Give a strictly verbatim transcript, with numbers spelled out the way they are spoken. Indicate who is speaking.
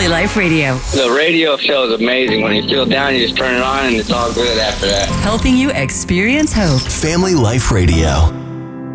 Speaker 1: Family Life Radio.
Speaker 2: The radio show is amazing. When you feel down, you just turn it on and it's all good after that.
Speaker 1: Helping you experience hope.
Speaker 3: Family Life Radio.